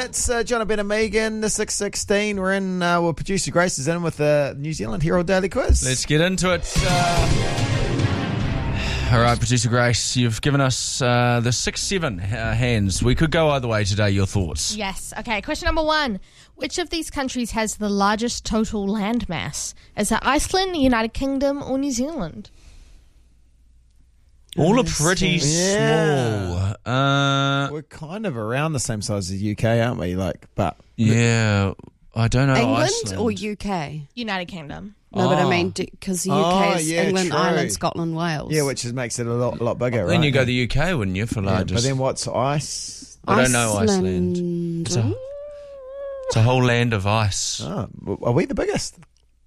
It's John, Ben and Megan, the 616. We're in, producer Grace is in with the New Zealand Herald Daily Quiz. Let's get into it. All right, producer Grace, you've given us the 6-7 hands. We could go either way today. Your thoughts? Yes. Okay, question number 1. Which of these countries has the largest total land mass? Is it Iceland, the United Kingdom, or New Zealand? All are pretty small. We're kind of around the same size as the UK, aren't we? Yeah, I don't know. England Iceland. or UK? United Kingdom. No, but I mean, because the UK is England, true. Ireland, Scotland, Wales. Yeah, which makes it a lot bigger, right? Then you go the UK, wouldn't you, for largest? But then what's ice? I don't know Iceland. It's a whole land of ice. Oh, are we the biggest?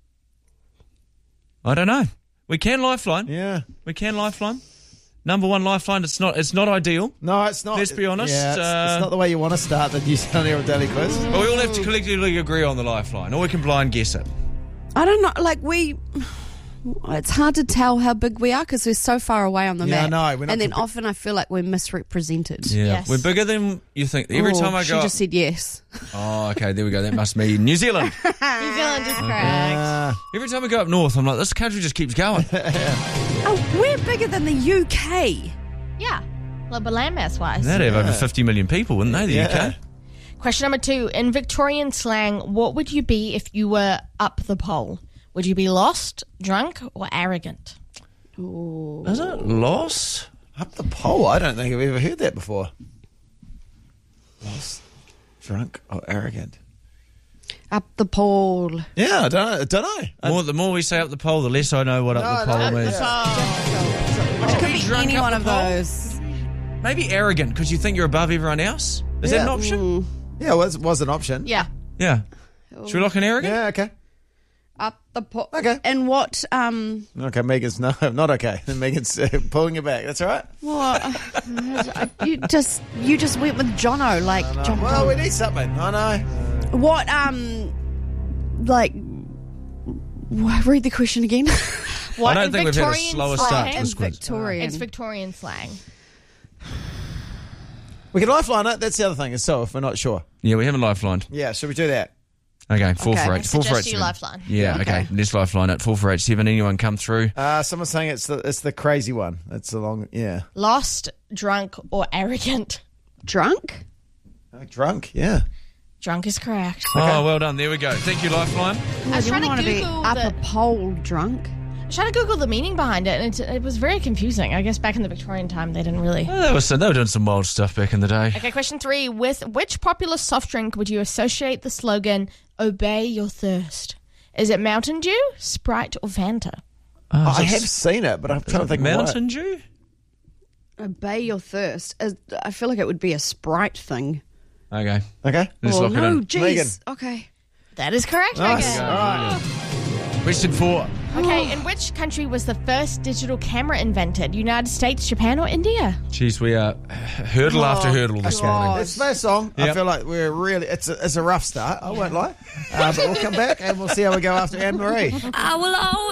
I don't know. We can lifeline. Yeah. We can lifeline. Number 1 lifeline. It's not ideal. No, it's not. Let's be honest. Yeah, it's not the way you want to start the New Zealand Herald Daily Quiz. But we all have to collectively agree on the lifeline, or we can blind guess it. I don't know. It's hard to tell how big we are because we're so far away on the map. No, we're not. And then often I feel like we're misrepresented. Yeah, Yes. we're bigger than you think. Every time I she go, just said yes. oh, okay, there we go. That must mean New Zealand. New Zealand is correct. Every time we go up north, I'm like, this country just keeps going. Oh, we're bigger than the UK. Yeah. But land mass wise. They'd have over 50 million people, wouldn't they, the UK? Question number 2. In Victorian slang, what would you be if you were up the pole? Would you be lost, drunk, or arrogant? Ooh. Is it lost? Up the pole? I don't think I've ever heard that before. Lost, drunk, or arrogant? Up the pole. Yeah, I don't know. The more we say up the pole, the less I know what up the pole means. It could be drunk any up one the of pole? those. Maybe arrogant because you think you're above everyone else. Is that an option? Yeah, it was an option. Yeah. Yeah. Should we lock in arrogant? Yeah, okay. Up the pole. Okay. And what? Okay, Megan's not okay. Megan's pulling it back. That's all right. What? you just went with Jono, like John. Well, we need something. I know. What? Read the question again. What I don't in think we've had a Victorian slower slang? start to In this quiz. Victorian. It's Victorian slang. We can lifeline it. That's the other thing. So if we're not sure. Yeah, we haven't lifelined. Yeah, should we do that? Okay, 4 Okay. for I 8. 4 for 8. Suggest you lifeline. Yeah, okay. Let's lifeline it. 4 for 8. 7. Anyone come through? Someone's saying it's the crazy one. It's the long, yeah. Lost, drunk, or arrogant? Drunk? Drunk, yeah. Drunk is correct. Oh, well done. There we go. Thank you, lifeline. I was trying want to to be Google up a pole drunk. the meaning behind it, and it was very confusing. I guess back in the Victorian time, they didn't really. They were doing some wild stuff back in the day. Okay, question 3. With which popular soft drink would you associate the slogan, obey your thirst? Is it Mountain Dew, Sprite, or Fanta? I have seen it, but I'm trying to think Mountain Dew? Obey your thirst. I feel like it would be a Sprite thing. Okay. Okay. Let's lock it in. Jeez. Megan. Okay. That is correct, Nice. Megan. All right. Question 4. Okay, in which country was the first digital camera invented? United States, Japan, or India? Jeez, we are hurdle after hurdle this morning. It's their song. I Yep. feel like we're really, it's a rough start. I won't lie. But we'll come back and we'll see how we go after Anne-Marie. I will always